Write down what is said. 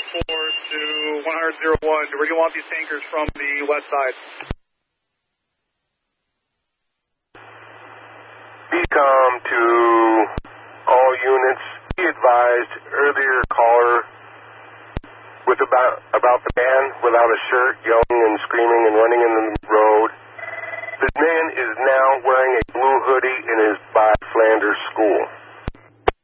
to 101. We're going to want these tankers from the west side. Decom to all units. Be advised, earlier caller with about the man without a shirt, yelling and screaming and running